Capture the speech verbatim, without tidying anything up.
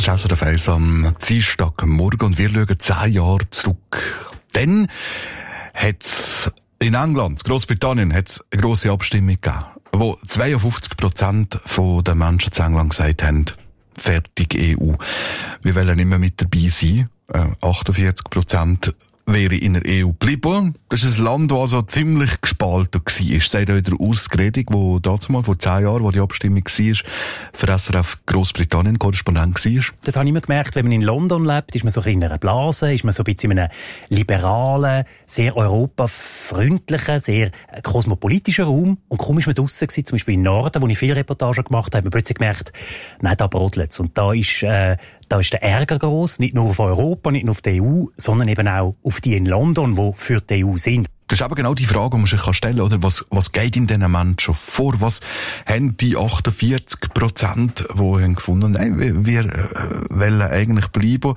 Das ist S R F eins am Dienstagmorgen und wir schauen zehn Jahre zurück. Dann hat es in England, Großbritannien, hat's eine grosse Abstimmung gegeben, wo zweiundfünfzig Prozent der Menschen in England gesagt haben, fertig E U. Wir wollen nicht mehr mit dabei sein. Äh, achtundvierzig Prozent wäre in der E U geblieben. Das ist ein Land, das also ziemlich gespalten war. Sagt euch der Urs Gredig, der damals mal vor zehn Jahren, wo die Abstimmung war, für S R F Großbritannien Korrespondent war. Dort habe ich immer gemerkt, wenn man in London lebt, ist man so in einer Blase, ist man so ein bisschen in einem liberalen, sehr europafreundlichen, sehr kosmopolitischen Raum. Und kaum ist man draussen gewesen, zum Beispiel im Norden, wo ich viele Reportagen gemacht habe, hat man plötzlich gemerkt, nein, da brodelt's. Und da ist, äh, da ist der Ärger gross, nicht nur auf Europa, nicht nur auf die E U, sondern eben auch auf die in London, die für die E U sind. Das ist aber genau die Frage, die man sich stellen kann, oder? Was, was geht in diesen Menschen vor? Was haben die achtundvierzig Prozent, die haben gefunden, nein, wir, wir äh, wollen eigentlich bleiben?